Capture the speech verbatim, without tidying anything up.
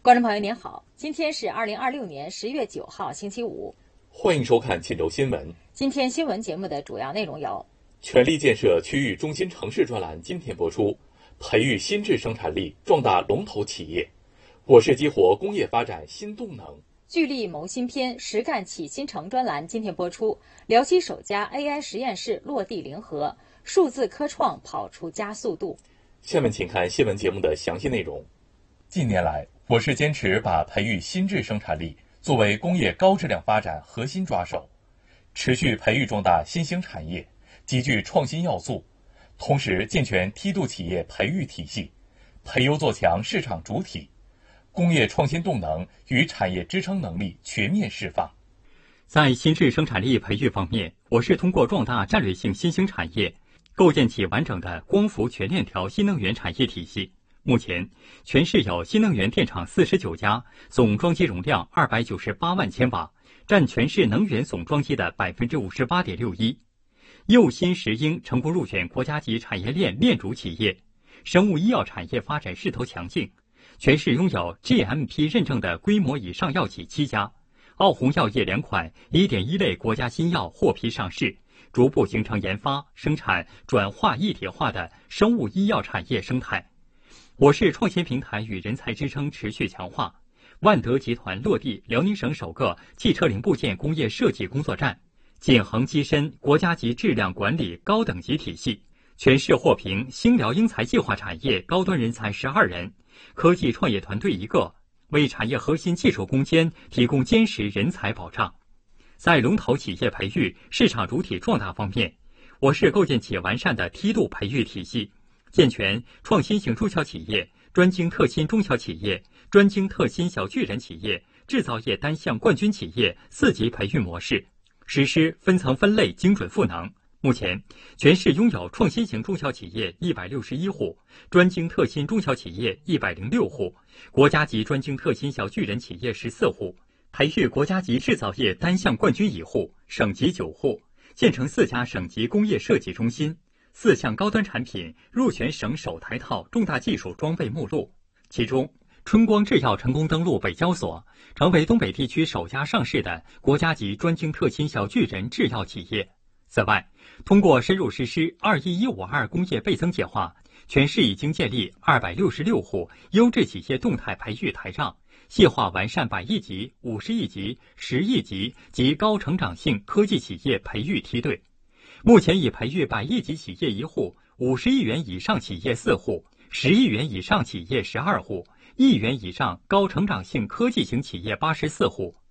观众朋友您好，今天是二零二六年十月九号星期五， 欢迎收看冀州新闻。 今天新闻节目的主要内容有： 全力建设区域中心城市专栏今天播出，培育新质生产力，壮大龙头企业；我市激活工业发展新动能。 聚力谋新篇，实干起新城专栏今天播出，辽西首家 A I 实验室落地临河，数字科创跑出加速度。 下面请看新闻节目的详细内容。近年来，我市坚持把培育新质生产力作为工业高质量发展核心抓手，持续培育壮大新兴产业，极具创新要素，同时健全梯度企业培育体系，培优做强市场主体，工业创新动能与产业支撑能力全面释放。 在新质生产力培育方面，我市通过壮大战略性新兴产业，构建起完整的光伏全链条新能源产业体系。目前，全市有新能源电厂四十九家，总装机容量二百九十八万千瓦，占全市能源总装机的百分之五十八点六一。右新石英成功入选国家级产业链链主企业，生物医药产业发展势头强劲。全市拥有 G M P 认证的规模以上药企七家，奥宏药业两款一点一类国家新药获批上市，逐步形成研发、生产、转化一体化的生物医药产业生态。我市创新平台与人才支撑持续强化，万德集团落地辽宁省首个汽车零部件工业设计工作站，锦恒跻身国家级质量管理高等级体系，全市获评新辽英才计划产业高端人才十二人，科技创业团队一个，为产业核心技术攻坚提供坚实人才保障。在龙头企业培育、市场主体壮大方面，我市构建起完善的梯度培育体系，健全创新型中小企业、专精特新中小企业、专精特新小巨人企业、制造业单项冠军企业四级培育模式，实施分层分类精准赋能。目前，全市拥有创新型中小企业一百六十一户，专精特新中小企业一百零六户，国家级专精特新小巨人企业十四户，培育国家级制造业单项冠军一户，省级九户，建成四家省级工业设计中心。四项高端产品入选省首台套重大技术装备目录，其中春光制药成功登陆北交所，成为东北地区首家上市的国家级专精特新小巨人制药企业。此外，通过深入实施二一一五二工业倍增计划，全市已经建立二百六十六户优质企业动态培育台账，细化完善百亿级、五十亿级、十亿级及高成长性科技企业培育梯队。目前已培育百亿级企业一户，五十亿元以上企业四户，十亿元以上企业十二户，亿元以上高成长性科技型企业八十四户。